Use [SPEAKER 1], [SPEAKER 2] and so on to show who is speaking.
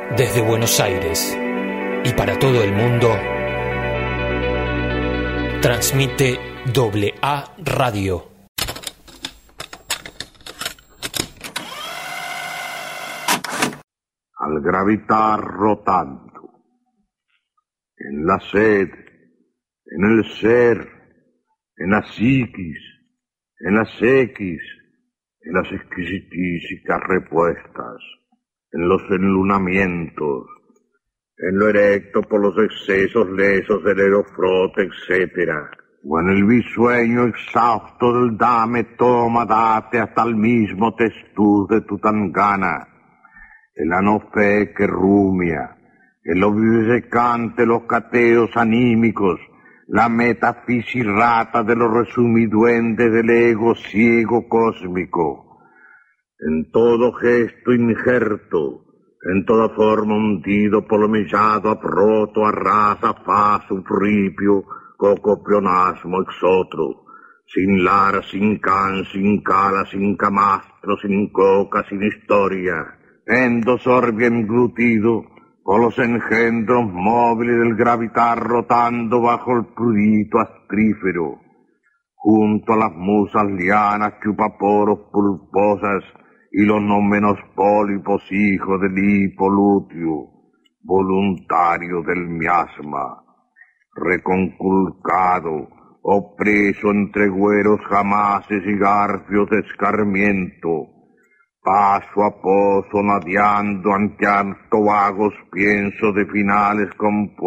[SPEAKER 1] Desde Buenos Aires y para todo el mundo, transmite AA Radio.
[SPEAKER 2] Al gravitar rotando, en la sed, en el ser, en la psiquis, en las X, en las exquisitísicas repuestas, en los enlunamientos, en lo erecto por los excesos lesos del aerofrote, etc. O en el bisueño exhausto del dame, toma, date, hasta el mismo testuz de Tutangana, el anofe que rumia, el obvisecante, los cateos anímicos, la metafisirrata de los resumiduendes del ego ciego cósmico. En todo gesto injerto, en toda forma hundido, polomillado, aproto, arrasa, faz, fripio, cocopionasmo, exotro, sin lara, sin can, sin cala, sin camastro, sin coca, sin historia, endosorbia englutido, con los engendros móviles del gravitar rotando bajo el prurito astrífero, junto a las musas lianas chupaporos pulposas y los no menos pólipos hijos del hipolutio, voluntario del miasma, reconculcado, opreso entre güeros jamases y garfios de escarmiento, paso a paso nadeando ante harto vagos piensos de finales compuestos.